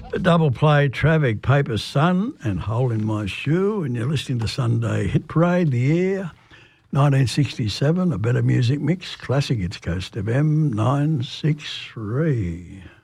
A double play, Traffic, Paper Sun and Hole in My Shoe, and you're listening to Sunday Hit Parade, The Air, 1967, A Better Music Mix, classic, it's Coast FM 963.